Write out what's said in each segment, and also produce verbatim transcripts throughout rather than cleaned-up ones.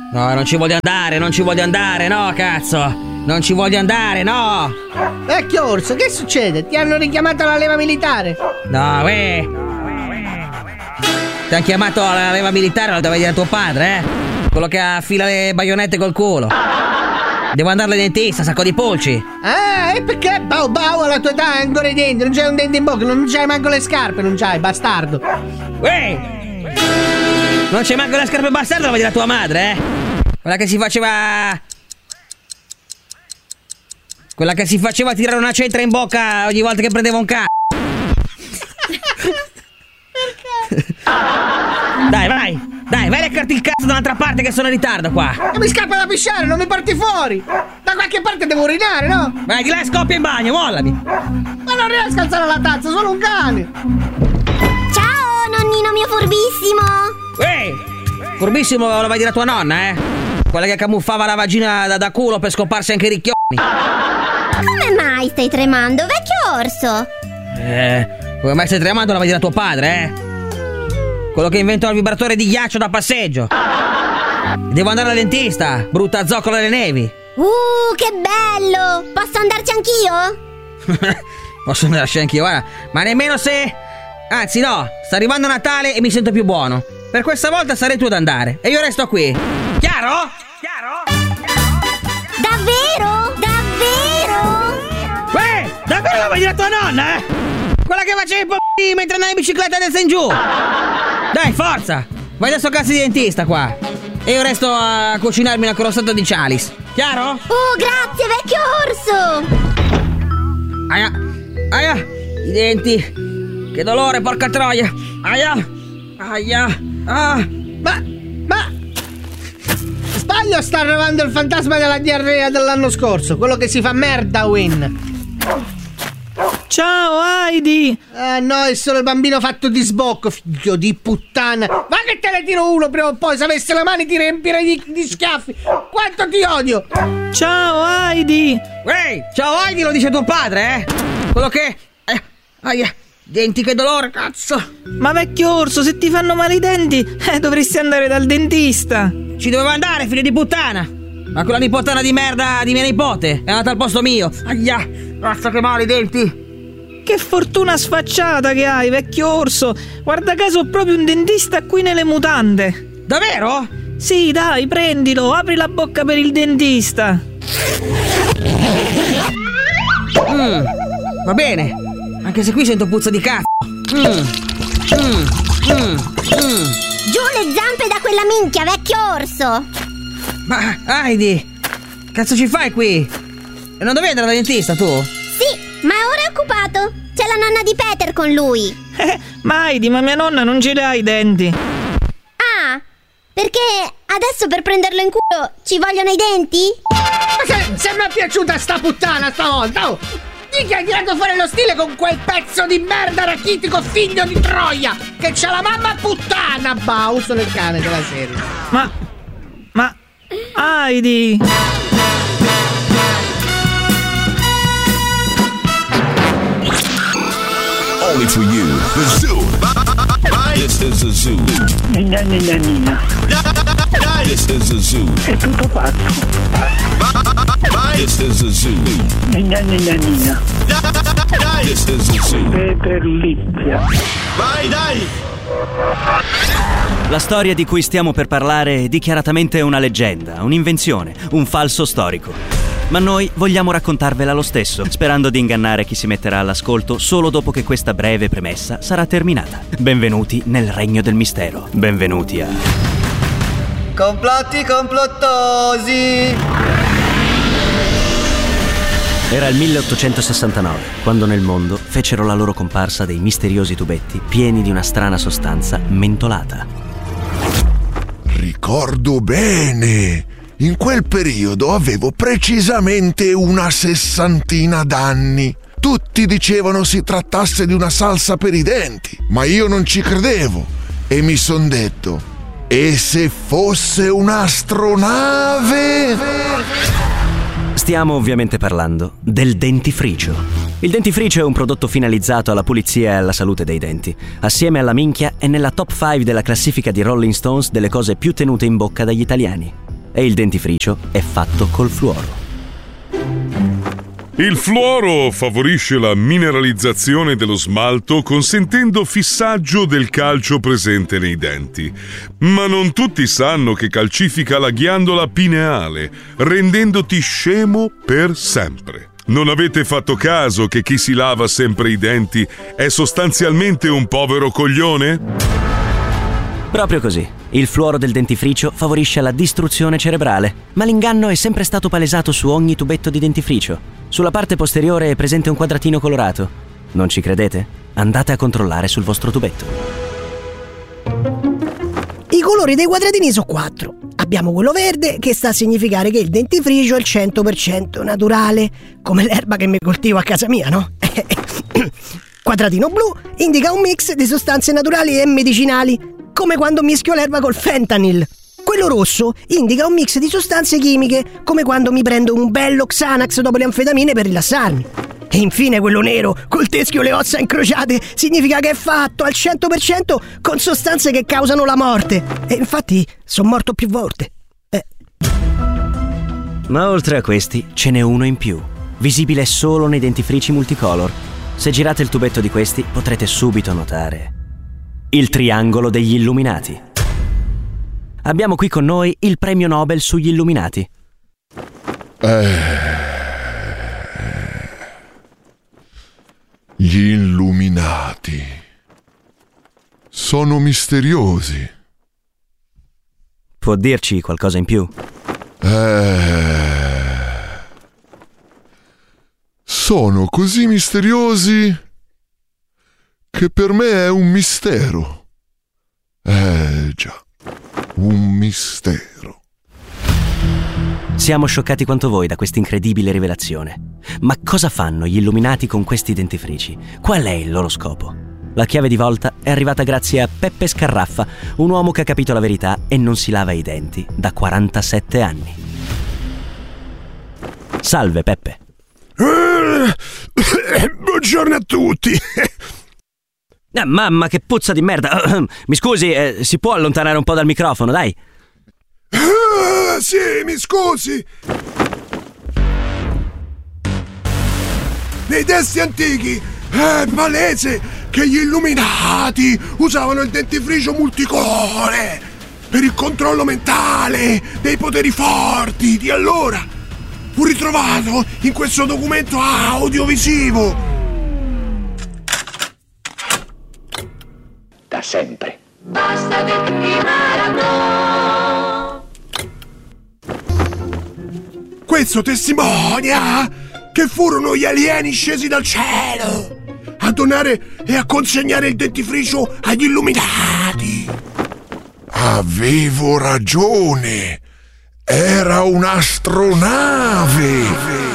No, non ci voglio andare, non ci voglio andare, no, cazzo! Non ci voglio andare, no! Vecchio orso, che succede? Ti hanno richiamato alla leva militare? No, uè! Ti hanno chiamato alla leva militare, lo deve dire tuo padre, eh? Quello che affila le baionette col culo. Devo andare al dentista, sacco di polci. Ah, e perché? Bau bau, alla tua età ancora i denti, non c'hai un dente in bocca, non c'hai manco le scarpe, non c'hai, bastardo. Uè! Non c'è manco le scarpe bastardo, lo vedi la tua madre, eh? Quella che si faceva... Quella che si faceva tirare una cetra in bocca ogni volta che prendeva un c***o. Dai, vai! Dai, vai a leccarti il cazzo da un'altra parte che sono in ritardo qua. E mi scappa da pisciare, non mi porti fuori. Da qualche parte devo urinare, no? Vai, di là e scoppia in bagno, mollami. Ma non riesco a alzare la tazza, sono un cane. Ciao, nonnino mio furbissimo. Ehi, furbissimo lo vai a dire a tua nonna, eh? Quella che camuffava la vagina da, da culo per scoparsi anche i ricchioni. Come mai stai tremando, vecchio orso? Eh, come mai stai tremando lo vai a dire a tuo padre, eh? Quello che inventò il vibratore di ghiaccio da passeggio. Devo andare al dentista, brutta zoccola delle nevi. Uh, che bello! Posso andarci anch'io? Posso andarci anch'io, guarda. Ma nemmeno se... Anzi no, sta arrivando Natale e mi sento più buono. Per questa volta sarei tu ad andare e io resto qui. Chiaro? Chiaro? Davvero? Davvero? Uè, davvero lo vuoi dire a tua nonna, eh? Quella che faceva i p***i mentre andavi in bicicletta adesso in giù. Dai, forza! Vai da sto cazzo di dentista qua. E io resto a cucinarmi una crostata di Chalice. Chiaro? Oh, grazie, vecchio orso! Aia, aia, i denti. Che dolore, porca troia. Aia, aia, ah. Ma, ma... Sbaglio, sta arrivando il fantasma della diarrea dell'anno scorso. Quello che si fa merda, Win. Ciao Heidi! Ah no, è solo il bambino fatto di sbocco, figlio di puttana. Va che te ne tiro uno prima o poi, se avessi le mani ti riempirei di, di schiaffi. Quanto ti odio! Ciao Heidi! Ehi, ciao Heidi, lo dice tuo padre, eh? Quello che... Eh, aia, denti, che dolore, cazzo! Ma vecchio orso, se ti fanno male i denti, eh, dovresti andare dal dentista. Ci dovevo andare, figlio di puttana! Ma quella nipotana di merda di mia nipote è andata al posto mio. Aia, cazzo che male i denti! Che fortuna sfacciata che hai, vecchio orso! Guarda caso ho proprio un dentista qui nelle mutande. Davvero? Sì, dai, prendilo, apri la bocca per il dentista. Mm, va bene, anche se qui sento puzza di cazzo. Mm, mm, mm, mm. Giù le zampe da quella minchia, vecchio orso! Ma, Heidi, cazzo ci fai qui? E non dovevi andare dal dentista, tu? Sì, ma ora è occupato. C'è la nonna di Peter con lui. Eh, ma Heidi, ma mia nonna non ce li ha i denti. Ah, perché adesso per prenderlo in culo ci vogliono i denti? Ma se, se mi è piaciuta sta puttana stavolta, oh! Di che hai tirato fuori lo stile con quel pezzo di merda rachitico figlio di Troia, che c'ha la mamma puttana, Bau, sono il cane della serie. Ma, ma, Heidi... Only for you, the zoo. This is the zoo. Nina, nina, nina. This is the zoo. È tutto pazzo. This is the zoo. Nina, nina, nina. This is the zoo. Peter Lizia. Vai, dai! La storia di cui stiamo per parlare è dichiaratamente una leggenda, un'invenzione, un falso storico. Ma noi vogliamo raccontarvela lo stesso, sperando di ingannare chi si metterà all'ascolto solo dopo che questa breve premessa sarà terminata. Benvenuti nel regno del mistero. Benvenuti a... Complotti complottosi! Era il milleottocentosessantanove, quando nel mondo fecero la loro comparsa dei misteriosi tubetti pieni di una strana sostanza mentolata. Ricordo bene! In quel periodo avevo precisamente una sessantina d'anni. Tutti dicevano si trattasse di una salsa per i denti, ma io non ci credevo e mi son detto: e se fosse un'astronave? Stiamo ovviamente parlando del dentifricio. Il dentifricio è un prodotto finalizzato alla pulizia e alla salute dei denti. Assieme alla minchia è nella top cinque della classifica di Rolling Stones delle cose più tenute in bocca dagli italiani. e il dentifricio è fatto col fluoro. Il fluoro favorisce la mineralizzazione dello smalto, consentendo fissaggio del calcio presente nei denti. Ma non tutti sanno che calcifica la ghiandola pineale, rendendoti scemo per sempre. Non avete fatto caso che chi si lava sempre i denti è sostanzialmente un povero coglione? Proprio così. Il fluoro del dentifricio favorisce la distruzione cerebrale, ma l'inganno è sempre stato palesato su ogni tubetto di dentifricio. Sulla parte posteriore è presente un quadratino colorato. Non ci credete? Andate a controllare sul vostro tubetto. I colori dei quadratini sono quattro. Abbiamo quello verde, che sta a significare che il dentifricio è il cento per cento naturale, come l'erba che mi coltivo a casa mia, no? Quadratino blu indica un mix di sostanze naturali e medicinali, come quando mischio l'erba col fentanyl. Quello rosso indica un mix di sostanze chimiche, come quando mi prendo un bello Xanax dopo le anfetamine per rilassarmi. E infine quello nero, col teschio e le ossa incrociate, significa che è fatto al cento per cento con sostanze che causano la morte. E infatti sono morto più volte. Eh. Ma oltre a questi ce n'è uno in più, visibile solo nei dentifrici multicolor. Se girate il tubetto di questi potrete subito notare il triangolo degli illuminati. Abbiamo qui con noi il premio Nobel sugli illuminati. Eh, gli illuminati sono misteriosi. Può dirci qualcosa in più? Eh, sono così misteriosi che per me è un mistero. Eh già. Un mistero. Siamo scioccati quanto voi da questa incredibile rivelazione. Ma cosa fanno gli illuminati con questi dentifrici? Qual è il loro scopo? La chiave di volta è arrivata grazie a Peppe Scarraffa, un uomo che ha capito la verità e non si lava i denti da quarantasette anni. Salve Peppe. Buongiorno a tutti. Ah, mamma, che puzza di merda. Mi scusi, eh, si può allontanare un po' dal microfono, dai? Ah, sì, mi scusi. Nei testi antichi è palese che gli illuminati usavano il dentifricio multicolore per il controllo mentale dei poteri forti di allora. Fu ritrovato in questo documento audiovisivo. Da sempre. Basta declinare. Questo testimonia che furono gli alieni scesi dal cielo a donare e a consegnare il dentifricio agli illuminati. Avevo ragione. Era un'astronave.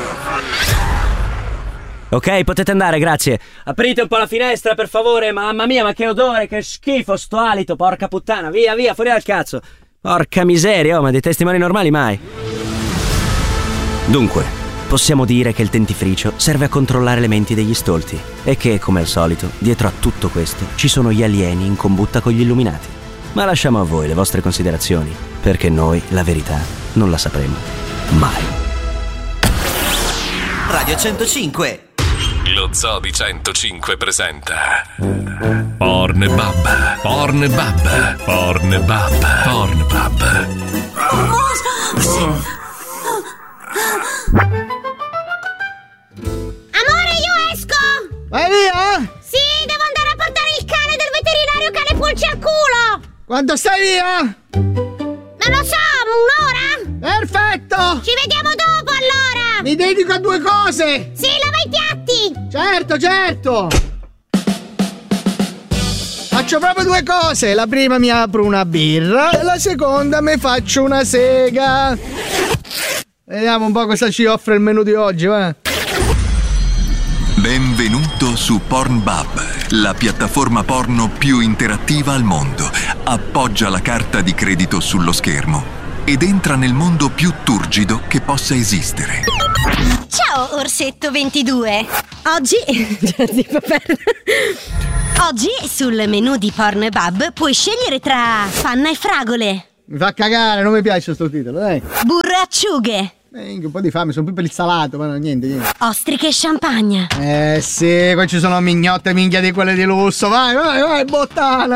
Ok, potete andare, grazie. Aprite un po' la finestra, per favore. Mamma mia, ma che odore, che schifo sto alito, porca puttana. Via, via, fuori dal cazzo. Porca miseria, oh, ma dei testimoni normali mai. Dunque, possiamo dire che il dentifricio serve a controllare le menti degli stolti e che, come al solito, dietro a tutto questo ci sono gli alieni in combutta con gli illuminati. Ma lasciamo a voi le vostre considerazioni, perché noi la verità non la sapremo mai. Radio centocinque. Lo Zoo di centocinque presenta Pornbub, Pornbub, Pornbub, Pornbub. Amore, io esco! Vai via? Sì, devo andare a portare il cane del veterinario che ha le pulci al culo! Quando stai via? Non lo so, un'ora? Perfetto! Ci vediamo dopo allora! Mi dedico a due cose! Sì, lava i piatti! Certo, certo! Faccio proprio due cose! La prima mi apro una birra e la seconda mi faccio una sega! Vediamo un po' cosa ci offre il menù di oggi, va? Benvenuto su Pornbub, la piattaforma porno più interattiva al mondo. Appoggia la carta di credito sullo schermo ed entra nel mondo più turgido che possa esistere. Ciao, Orsetto ventidue! Oggi... Oggi sul menù di Pornbub puoi scegliere tra panna e fragole, Mi fa cagare, non mi piace sto titolo, dai. Burracciughe. Eh, un po' di fame, sono più per il salato, ma no, niente, niente. Ostriche e champagne. Eh sì, qua ci sono mignotte minchia di quelle di lusso. Vai, vai, vai, bottana.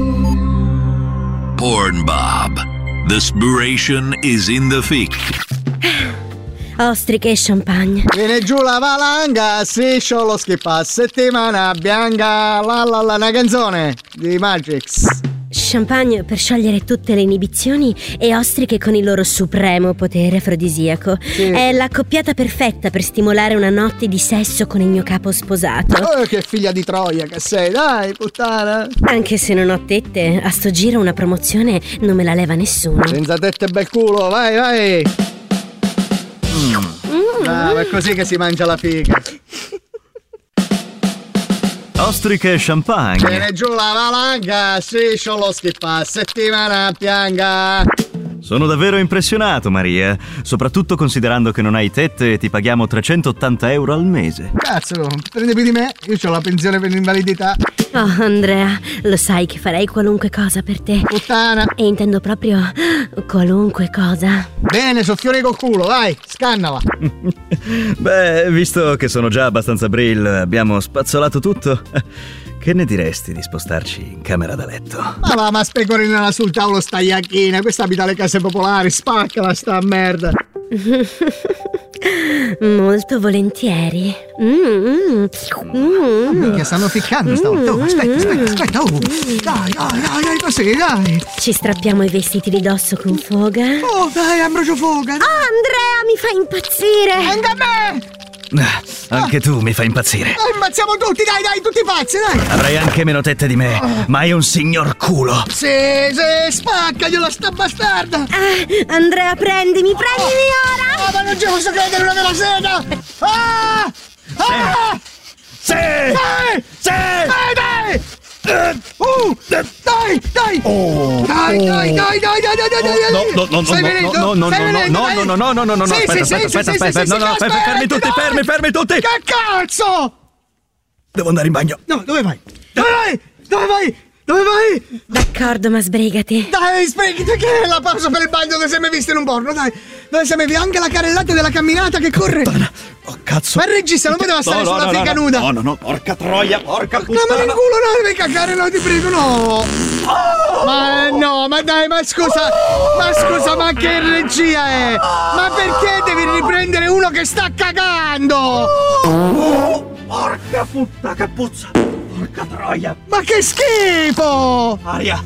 Pornbub. The inspiration is in the fic. Ostriche e champagne. Viene giù la valanga, striscio lo schippa, settimana bianca, la la la, una canzone di Matrix. Champagne per sciogliere tutte le inibizioni e ostriche con il loro supremo potere afrodisiaco. Sì. È l'accoppiata perfetta per stimolare una notte di sesso con il mio capo sposato. Oh, che figlia di Troia che sei, dai, puttana. Anche se non ho tette, a sto giro una promozione non me la leva nessuno. Senza tette e bel culo, vai, vai. Mm. Ah, è così che si mangia la figa. Ostriche e champagne. Viene giù la valanga, striscio lo schippa, settimana bianca. Sono davvero impressionato, Maria, soprattutto considerando che non hai tette e ti paghiamo trecentottanta euro al mese. Cazzo, prende più di me, io ho la pensione per l'invalidità. Oh, Andrea, lo sai che farei qualunque cosa per te. Puttana. E intendo proprio qualunque cosa. Bene, soffione col culo, vai, scannala. Beh, visto che sono già abbastanza brill, abbiamo spazzolato tutto. Che ne diresti di spostarci in camera da letto? Ma va, ma specorinala sul tavolo sta iacchina, questa abita alle case popolari, spaccala sta merda. Molto volentieri. Mm, mm. Minchia, stanno ficcando stavolta. Oh, aspetta, aspetta, aspetta. Oh. Dai, dai, dai, dai, passi, dai. Ci strappiamo i vestiti di dosso con foga. Oh, dai, Ambrogio Foga. Dai. Oh, Andrea, mi fai impazzire. Anche a me. Ah, anche ah. tu mi fai impazzire. Dai, impazziamo tutti, dai, dai, tutti pazzi, dai. Avrai anche meno tette di me, oh. ma hai un signor culo. Sì, sì, spaccagliela sta bastarda. Ah, Andrea, prendimi, prendimi oh. ora. Oh, ma non ci posso credere, una della sega. Ah! Ah! Sì! Dai! Sì! Dai, dai! Uh, dai, dai! Oh, dai, dai, dai, dai, dai, dai, dai, dai! No, no, no, Stai no, venendo? no, no, Stai no, venendo, no, dai? no, no, no, no, no, no, Sì, aspetta, sì, aspetta, sì, aspetta, sì, aspetta, sì, no, sì, no, aspetta, fermi tutti, dai. fermi, fermi tutti! Che cazzo? Devo andare in bagno. No, dove vai? Dove vai? Dove vai? Dove vai? D'accordo, ma sbrigati. Dai, sbrigati, che è la pausa per il bagno dove sei mai visto in un porno, dai. Dove sei mai visto anche la carrellata della camminata che corre. Puttana. Oh, cazzo. Ma il regista non poteva stare no, sulla no, fica no, nuda. No, no, no, porca troia, porca puttana. No, ma in culo, no, devi cagare, no, ti prego, no. Oh. Ma no, ma dai, ma scusa. Ma scusa, ma che regia è? Ma perché devi riprendere uno che sta cagando? Oh, porca puttana, che puzza. Porca troia. Ma che schifo. Aria.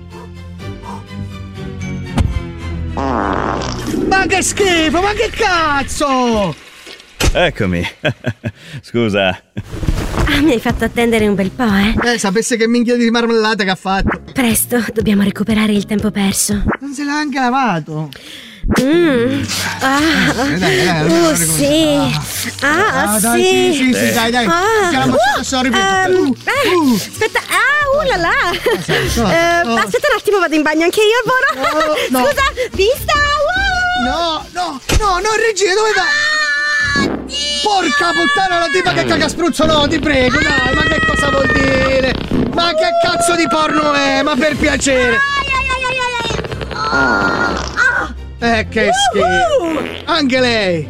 Ma che schifo, ma che cazzo! Eccomi. Scusa. Ah, mi hai fatto attendere un bel po', eh? Eh, sapesse che minchia di marmellata che ha fatto. Presto, dobbiamo recuperare il tempo perso. Non se l'ha anche lavato. Mm. Ah, dai, dai, dai, uh, sì. Ah, ah, dai, sì. sì, sì, sì, dai, dai. Ah. Ce la Uh, sorry, um, uh, uh. Aspetta, ah, uh là là. Oh, uh, oh. Aspetta un attimo, vado in bagno anche io, buono. Oh, no. Scusa, vista. Uh. No, no, no, no, regia, dove vai? Ah, porca puttana, la tipa che caga spruzzo, no, ti prego, dai, ma che cosa vuol dire? Ma che cazzo di porno è? Ma per piacere. Eh, che schifo. Anche lei.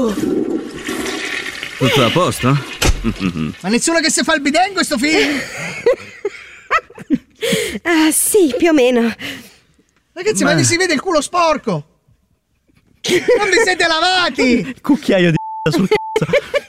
Tutto a posto? Ma nessuno che si fa il bidet in questo film? Ah, sì, più o meno. Ragazzi, ma, ma si vede il culo sporco. Non vi siete lavati. Cucchiaio di sul cazzo.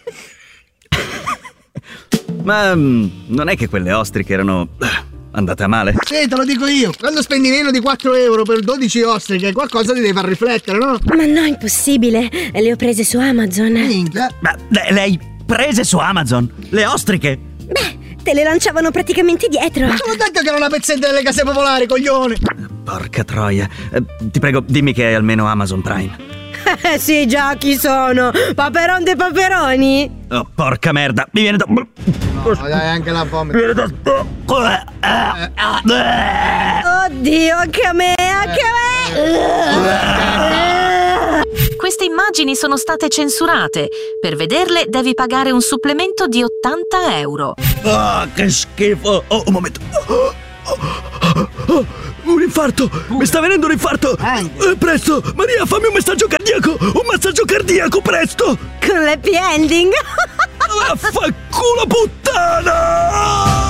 Ma um, non è che quelle ostriche erano andate a male? Sì, te lo dico io. Quando spendi meno di quattro euro per dodici ostriche, qualcosa ti deve far riflettere, no? Ma no, impossibile. Le ho prese su Amazon. Minchia. Ma le, le hai prese su Amazon? Le ostriche? Beh, te le lanciavano praticamente dietro. Ma te l'ho detto che era una pezzetta delle case popolari, coglione. Porca troia. Eh, ti prego, dimmi che hai almeno Amazon Prime. Eh sì, già, chi sono? Paperon dei paperoni? Oh, porca merda, mi viene da... No, dai, anche la fame. Mi viene da... Oddio, anche a me, anche a me! Queste immagini sono state censurate. Per vederle devi pagare un supplemento di ottanta euro. Ah, che schifo! Oh, un momento. Oh, oh, oh, un l'infarto! Mi sta venendo l'infarto! Eh, presto! Maria, fammi un messaggio cardiaco! Un massaggio cardiaco, presto! Con l'happy ending! Vaffanculo puttana!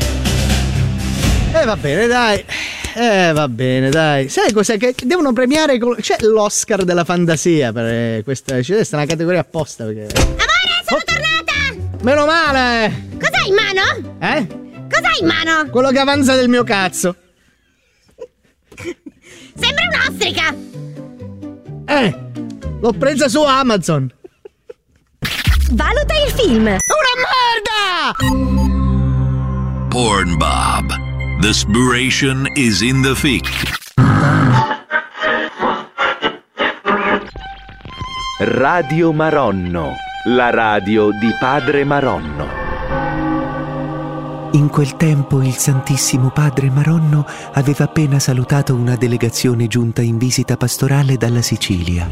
Eh, va bene, dai. Eh, va bene, dai. Sai cos'è? Che devono premiare. Col... C'è l'Oscar della fantasia per eh, questa. C'è una categoria apposta. Perché... Amore, sono oh. tornata! Meno male! Cos'hai in mano? Eh? Cos'hai in mano? Quello che avanza del mio cazzo. Sembra un'ostrica! Eh! L'ho presa su Amazon. Valuta il film. Una merda! Pornbob. The spiration is in the thick. Radio Maronno, la radio di Padre Maronno. In quel tempo il Santissimo Padre Maronno aveva appena salutato una delegazione giunta in visita pastorale dalla Sicilia.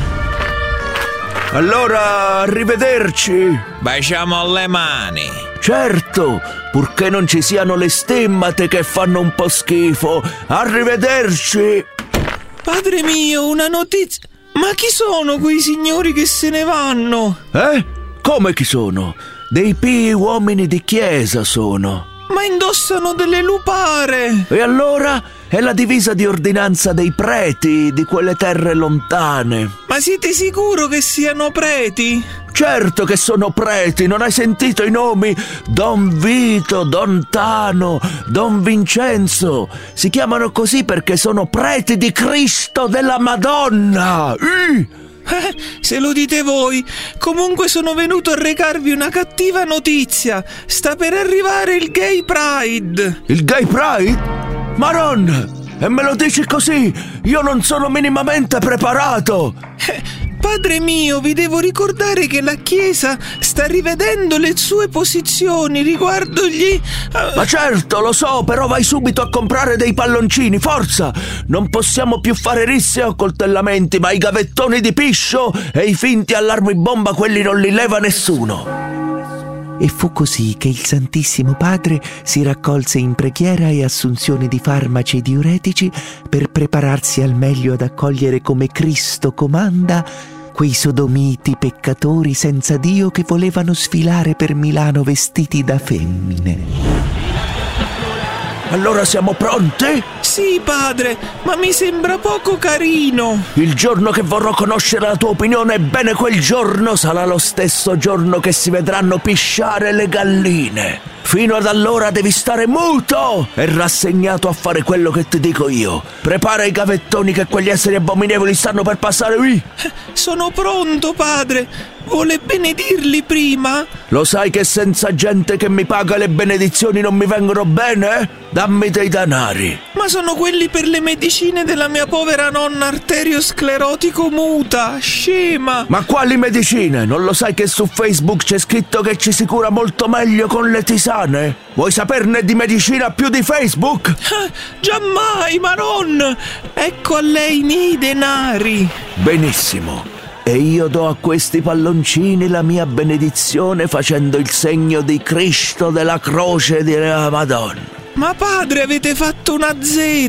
Allora, arrivederci. Baciamo le mani. Certo, purché non ci siano le stemmate che fanno un po' schifo. Arrivederci. Padre mio, una notizia. Ma chi sono quei signori che se ne vanno? Eh? Come chi sono? Dei pii uomini di chiesa sono. Ma indossano delle lupare. E allora? È la divisa di ordinanza dei preti di quelle terre lontane. Ma siete sicuro che siano preti? Certo che sono preti, non hai sentito i nomi? Don Vito, Don Tano, Don Vincenzo. Si chiamano così perché sono preti di Cristo della Madonna. Uh! Eh, se lo dite voi. Comunque sono venuto a recarvi una cattiva notizia. Sta per arrivare il Gay Pride. Il Gay Pride? Maronna! E me lo dici così? Io non sono minimamente preparato! Eh, padre mio, vi devo ricordare che la Chiesa sta rivedendo le sue posizioni riguardo gli... Uh... Ma certo, lo so, però vai subito a comprare dei palloncini, forza! Non possiamo più fare risse o coltellamenti, ma i gavettoni di piscio e i finti allarmi bomba, quelli non li leva nessuno! E fu così che il Santissimo Padre si raccolse in preghiera e assunzione di farmaci diuretici per prepararsi al meglio ad accogliere come Cristo comanda quei sodomiti peccatori senza Dio che volevano sfilare per Milano vestiti da femmine. Allora siamo pronti? Sì, padre, ma mi sembra poco carino. Il giorno che vorrò conoscere la tua opinione, ebbene quel giorno sarà lo stesso giorno che si vedranno pisciare le galline. Fino ad allora devi stare muto e rassegnato a fare quello che ti dico io. Prepara i gavettoni che quegli esseri abominevoli stanno per passare qui. Sono pronto, padre. Vuole benedirli prima? Lo sai che senza gente che mi paga le benedizioni non mi vengono bene? Dammi dei denari. Ma sono quelli per le medicine della mia povera nonna arteriosclerotico muta, scema. Ma quali medicine? Non lo sai che su Facebook c'è scritto che ci si cura molto meglio con le tisane? Vuoi saperne di medicina più di Facebook? Ah, giammai, Maron! Ecco a lei i denari. Benissimo. E io do a questi palloncini la mia benedizione facendo il segno di Cristo della croce della Madonna. Ma padre, avete fatto una Z.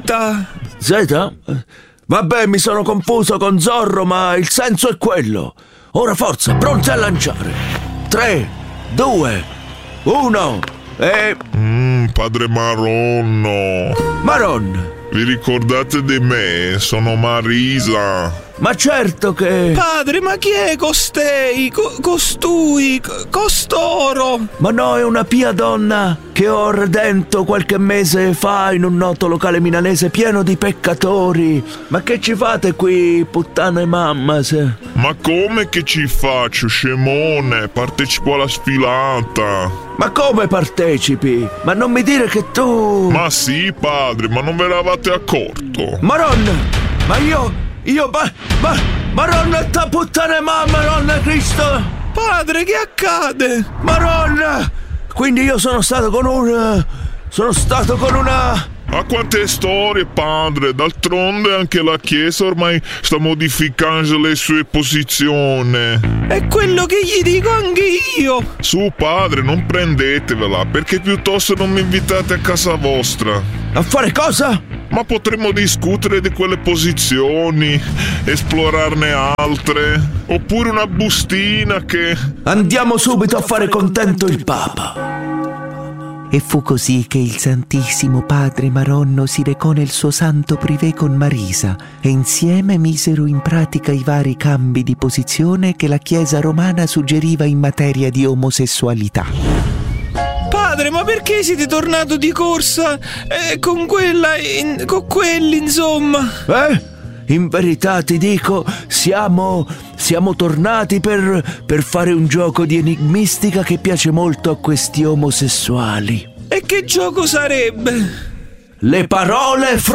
Z? Vabbè, mi sono confuso con Zorro, ma il senso è quello. Ora forza, pronti a lanciare. Tre, due, uno e... Mmm, padre Maronno. Maron. Vi ricordate di me? Sono Marisa. Ma certo che... Padre, ma chi è costei? Co- costui? Co- costoro? Ma no, è una pia donna che ho redento qualche mese fa in un noto locale milanese pieno di peccatori. Ma che ci fate qui, puttane mamma? Se... Ma come che ci faccio, scemone? Partecipo alla sfilata. Ma come partecipi? Ma non mi dire che tu... Ma sì, padre, ma non ve l'avete accorto? Maronna, ma io... Io... Ma... Ma... Maronna, ta puttane mamma, Maronna Cristo! Padre, che accade? Maronna! Quindi io sono stato con un... Sono stato con una... Ma quante storie, padre! D'altronde anche la Chiesa ormai sta modificando le sue posizioni. È quello che gli dico anch'io! Su, padre, non prendetevela, perché piuttosto non mi invitate a casa vostra. A fare cosa? Ma potremmo discutere di quelle posizioni, esplorarne altre, oppure una bustina che... Andiamo subito a fare contento il Papa. E fu così che il Santissimo Padre Maronno si recò nel suo santo privé con Marisa e insieme misero in pratica i vari cambi di posizione che la Chiesa romana suggeriva in materia di omosessualità. Padre, ma perché siete tornato di corsa eh, con quella, in, con quelli, insomma? Eh? In verità ti dico, siamo, siamo tornati per, per fare un gioco di enigmistica che piace molto a questi omosessuali. E che gioco sarebbe? Le parole fr...